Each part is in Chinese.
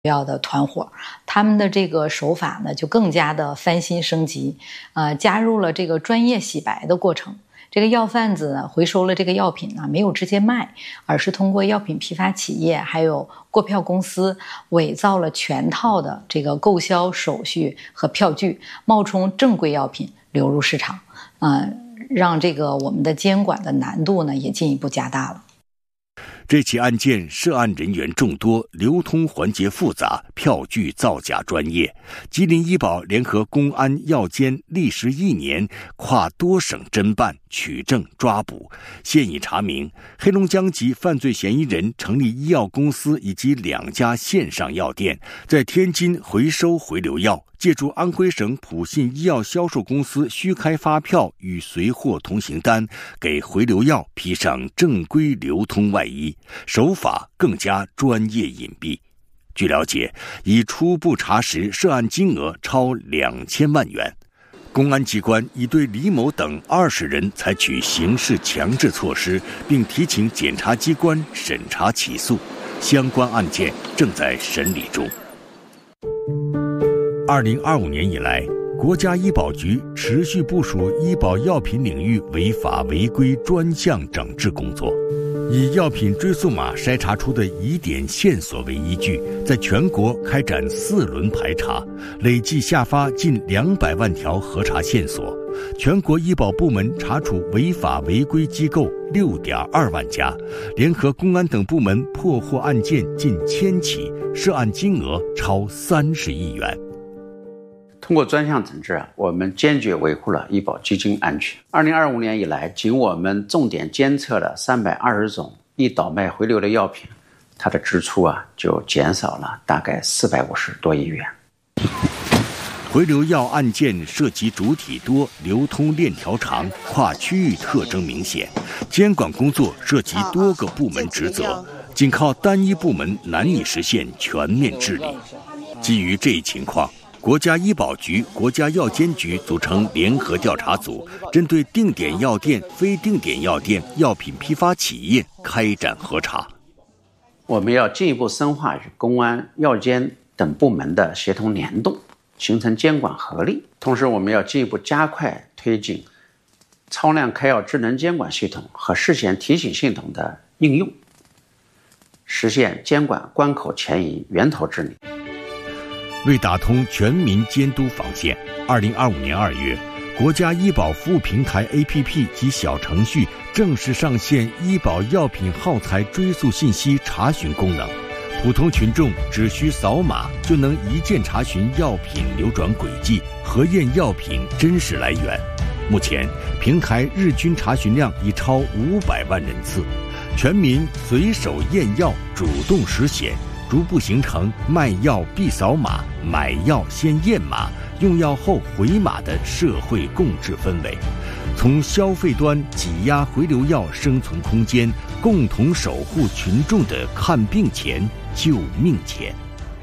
药的团伙，他们的这个手法呢就更加的翻新升级，加入了这个专业洗白的过程。这个药贩子呢回收了这个药品呢，没有直接卖，而是通过药品批发企业还有购票公司伪造了全套的这个购销手续和票据，冒充正规药品流入市场，让这个我们的监管的难度呢也进一步加大了。 这起案件涉案人员众多，流通环节复杂，票据造假专业。吉林医保联合公安药监历时1年，跨多省侦办、取证、抓捕。现已查明，黑龙江籍犯罪嫌疑人成立医药公司以及2家线上药店，在天津回收回流药，借助安徽省普信医药销售公司虚开发票与随货同行单，给回流药披上正规流通外衣，手法更加专业隐蔽。据了解，已初步查实涉案金额超2000万元。公安机关已对李某等20人采取刑事强制措施，并提请检察机关审查起诉，相关案件正在审理中。2025年以来，国家医保局持续部署医保药品领域违法违规专项整治工作，以药品追溯码筛查出的疑点线索为依据，在全国开展4轮排查，累计下发近200万条核查线索。全国医保部门查处违法违规机构6.2万家，联合公安等部门破获案件近1000起，涉案金额超30亿元。 通过专项整治，我们坚决维护了医保基金安全。2025年以来，仅我们重点监测了320种易倒卖回流的药品，它的支出就减少了大概450多亿元。 回流药案件涉及主体多，流通链条长，跨区域特征明显，监管工作涉及多个部门职责，仅靠单一部门难以实现全面治理。基于这一情况，国家医保局、国家药监局组成联合调查组，针对定点药店、非定点药店、药品批发企业开展核查。 我们要进一步深化与公安、药监等部门的协同联动，形成监管合力。同时，我们要进一步加快推进超量开药智能监管系统和事前提醒系统的应用，实现监管关口前移、源头治理。 为打通全民监督防线，2025年2月，国家医保服务平台 APP 及小程序正式上线医保药品耗材追溯信息查询功能。普通群众只需扫码就能一键查询药品流转轨迹，核验药品真实来源。目前，平台日均查询量已超500万人次，全民随手验药，主动实显，逐步形成卖药必扫码、买药先验码、用药后回码的社会共治氛围。从消费端挤压回流药生存空间，共同守护群众的看病钱、救命钱。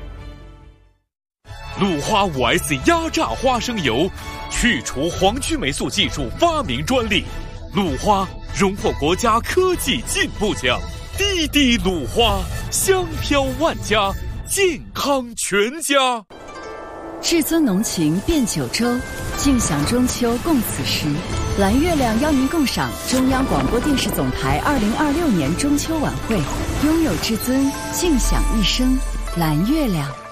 鲁花5S 压榨花生油，去除黄曲霉素技术发明专利，鲁花荣获国家科技进步奖。滴滴鲁花，香飘万家，健康全家。 至尊浓情遍九州，尽享中秋共此时。蓝月亮邀您共赏中央广播电视总台2026年中秋晚会，拥有至尊，尽享一生。蓝月亮。